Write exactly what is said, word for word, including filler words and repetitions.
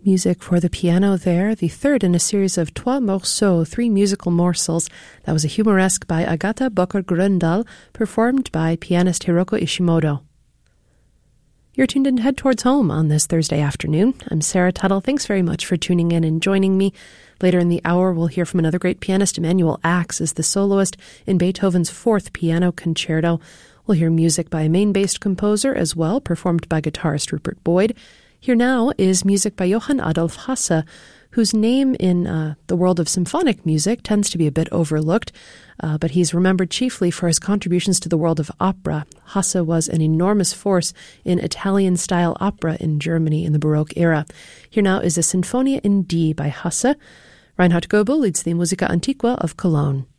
Music for the piano there, the third in a series of Trois Morceaux, three musical morsels. That was a humoresque by Agatha Böcker-Gröndal, performed by pianist Hiroko Ishimoto. You're tuned in to Head Towards Home on this Thursday afternoon. I'm Sarah Tuttle. Thanks very much for tuning in and joining me. Later in the hour, we'll hear from another great pianist. Emanuel Ax is the soloist in Beethoven's Fourth Piano Concerto. We'll hear music by a Maine-based composer as well, performed by guitarist Rupert Boyd. Here now is music by Johann Adolf Hasse, whose name in uh, the world of symphonic music tends to be a bit overlooked, uh, but he's remembered chiefly for his contributions to the world of opera. Hasse was an enormous force in Italian-style opera in Germany in the Baroque era. Here now is a Sinfonia in D by Hasse. Reinhard Goebel leads the Musica Antiqua of Cologne.